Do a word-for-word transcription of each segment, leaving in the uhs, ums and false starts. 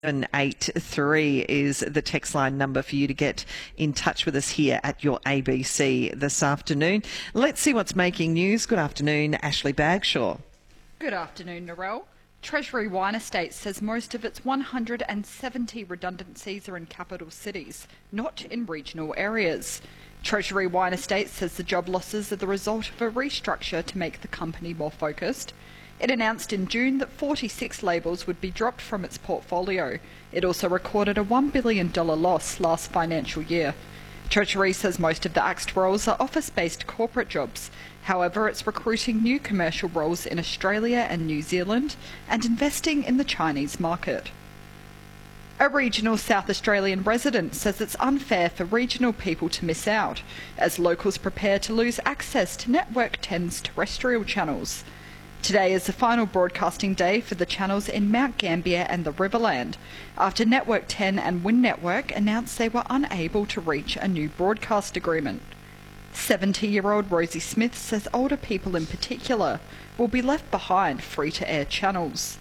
seven eight three is the text line number for you to get in touch with us here at your A B C this afternoon. Let's see what's making news. Good afternoon, Ashley Bagshaw. Good afternoon, Narelle. Treasury Wine Estates says most of its one hundred seventy redundancies are in capital cities, not in regional areas. Treasury Wine Estates says the job losses are the result of a restructure to make the company more focused. It announced in June that forty-six labels would be dropped from its portfolio. It also recorded a one billion dollars loss last financial year. Treasury says most of the axed roles are office-based corporate jobs. However, it's recruiting new commercial roles in Australia and New Zealand and investing in the Chinese market. A regional South Australian resident says it's unfair for regional people to miss out, as locals prepare to lose access to Network ten's terrestrial channels. Today is the final broadcasting day for the channels in Mount Gambier and the Riverland, after Network ten and Win Network announced they were unable to reach a new broadcast agreement. seventy-year-old Rosie Smith says older people in particular will be left behind free-to-air channels.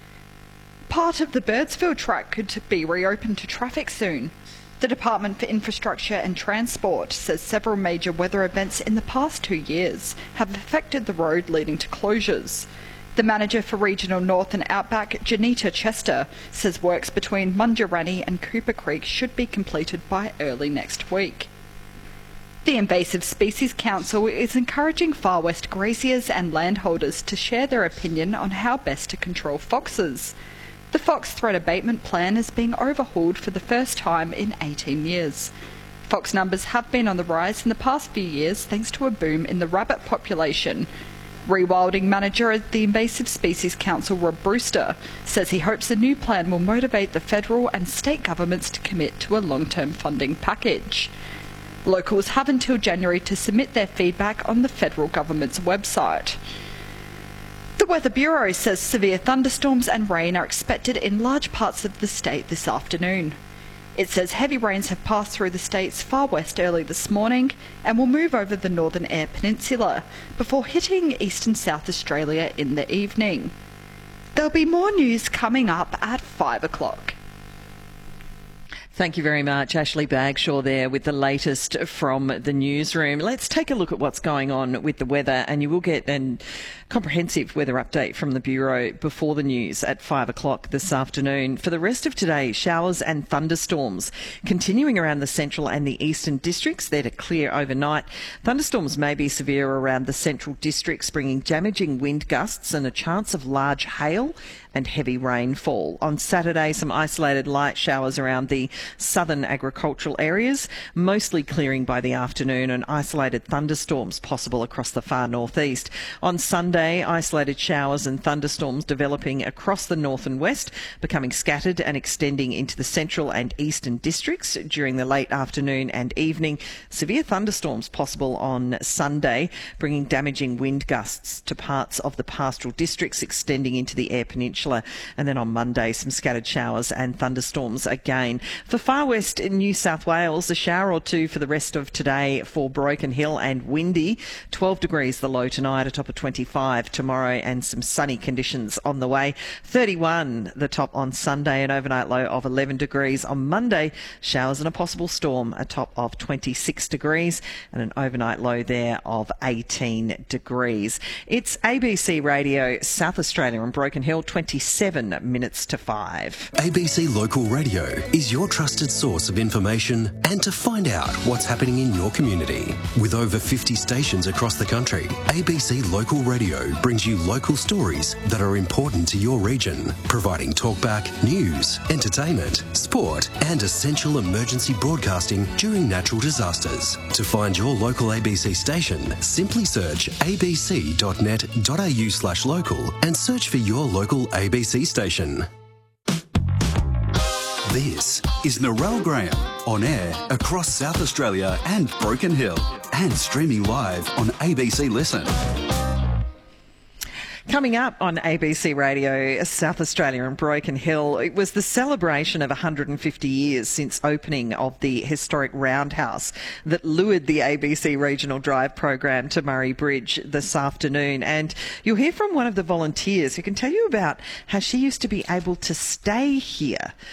Part of the Birdsville track could be reopened to traffic soon. The Department for Infrastructure and Transport says several major weather events in the past two years have affected the road, leading to closures. The manager for Regional North and Outback, Janita Chester, says works between Munjarani and Cooper Creek should be completed by early next week. The Invasive Species Council is encouraging Far West graziers and landholders to share their opinion on how best to control foxes. The fox threat abatement plan is being overhauled for the first time in eighteen years. Fox numbers have been on the rise in the past few years thanks to a boom in the rabbit population. Rewilding manager at the Invasive Species Council, Rob Brewster, says he hopes the new plan will motivate the federal and state governments to commit to a long-term funding package. Locals have until January to submit their feedback on the federal government's website. The Weather Bureau says severe thunderstorms and rain are expected in large parts of the state this afternoon. It says heavy rains have passed through the state's far west early this morning and will move over the Northern Eyre Peninsula before hitting eastern South Australia in the evening. There'll be more news coming up at five o'clock. Thank you very much, Ashley Bagshaw there with the latest from the newsroom. Let's take a look at what's going on with the weather, and you will get a comprehensive weather update from the Bureau before the news at five o'clock this afternoon. For the rest of today, showers and thunderstorms continuing around the central and the eastern districts. They're to clear overnight. Thunderstorms may be severe around the central districts, bringing damaging wind gusts and a chance of large hail and heavy rainfall. On Saturday, some isolated light showers around the southern agricultural areas, mostly clearing by the afternoon, and isolated thunderstorms possible across the far northeast. On Sunday, isolated showers and thunderstorms developing across the north and west, becoming scattered and extending into the central and eastern districts during the late afternoon and evening. Severe thunderstorms possible on Sunday, bringing damaging wind gusts to parts of the pastoral districts, extending into the Eyre Peninsula. And then on Monday, some scattered showers and thunderstorms again. For far west in New South Wales, a shower or two for the rest of today for Broken Hill and Windy. twelve degrees the low tonight, a top of twenty-five tomorrow, and some sunny conditions on the way. thirty-one the top on Sunday, an overnight low of eleven degrees. On Monday, showers and a possible storm, a top of twenty-six degrees, and an overnight low there of eighteen degrees. It's A B C Radio South Australia and Broken Hill, twenty-seven minutes to five. A B C Local Radio is your trusted source of information and to find out what's happening in your community. With over fifty stations across the country, A B C Local Radio brings you local stories that are important to your region, providing talkback, news, entertainment, sport and essential emergency broadcasting during natural disasters. To find your local A B C station, simply search abc.net.au slash local and search for your local A B C station. This is Narelle Graham, on air across South Australia and Broken Hill, and streaming live on A B C Listen. Coming up on A B C Radio South Australia and Broken Hill, it was the celebration of one hundred fifty years since opening of the historic Roundhouse that lured the A B C Regional Drive program to Murray Bridge this afternoon. And you'll hear from one of the volunteers who can tell you about how she used to be able to stay here